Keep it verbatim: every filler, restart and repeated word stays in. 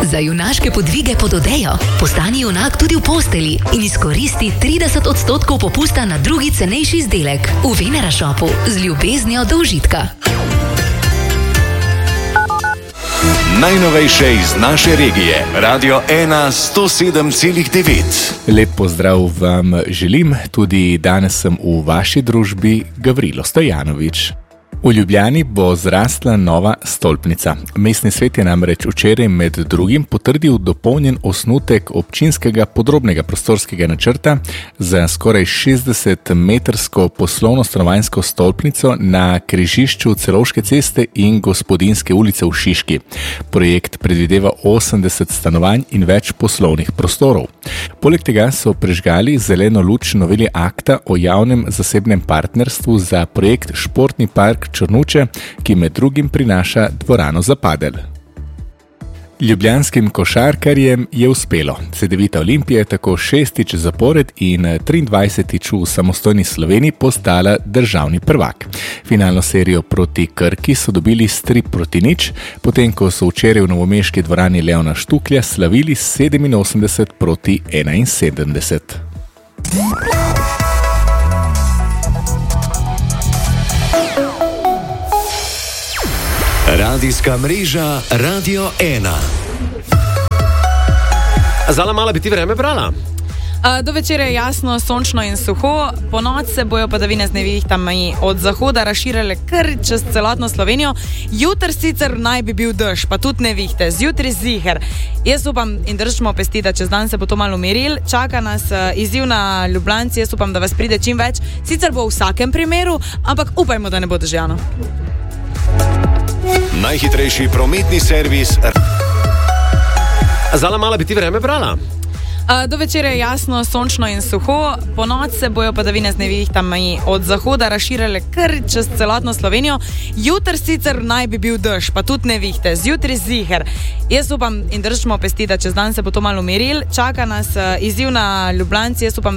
Za junaške podvige pod odejo postani junak tudi v posteli in izkoristi trideset odstotkov popusta na drugi cenejši izdelek v Venera Shopu z ljubeznijo do užitka. Najnovejše iz naše regije. Radio ena sto sedem celih devet. Lep pozdrav vam želim, tudi danes sem v vaši družbi Gavrilo Stojanovič. V Ljubljani bo zrastla nova stolpnica. Mestni svet je namreč včeraj med drugim potrdil dopolnjen osnutek občinskega podrobnega prostorskega načrta za skoraj šestdesetmetrsko poslovno-stanovanjsko stolpnico na križišču Celovške ceste in Gospodinske ulice v Šiški. Projekt predvideva osemdeset stanovanj in več poslovnih prostorov. Poleg tega so prežgali zeleno luč noveli akta o javnem zasebnem partnerstvu za projekt Športni park Črnuče, ki med drugim prinaša dvorano za padel. Ljubljanskim košarkarjem je uspelo. Cedevita Olimpija je tako šestič zapored in triindvajsetič v samostojni Sloveniji postala državni prvak. Finalno serijo proti Krki so dobili s tri proti nič, potem ko so včeraj v novomeški dvorani Leona Štuklja slavili sedeminosemdeset proti enainsedemdeset. Radijska mreža Radio ena. Zala, mala bi ti vreme brala? Uh, do večera je jasno, sončno in suho, po noč se bojo padavine z nevihtami od zahoda razširjale kar čez celotno Slovenijo. Jutr sicer naj bi bil dež, pa tudi nevihte, zjutraj ziher. Jaz upam in držimo pesti, da čez dan se bo to malo umiril. Čaka nas uh, izziv na Ljubljanci, jaz upam, da vas pride čim več. Sicer bo v vsakem primeru, ampak upajmo, da ne bo dežjano. Najhitrejši prometni servis. Zala, mala bi ti vreme brala? Uh, do večera je jasno, sončno in suho, po noč se bojo padavine z nevihtami od zahoda razširjale kar čez celotno Slovenijo. Jutr sicer naj bi bil dež, pa tudi nevihte, zjutraj ziher. Jaz upam in držimo pesti, da čez dan se bo to malo umiril. Čaka nas uh, izziv na Ljubljanci, jaz upam,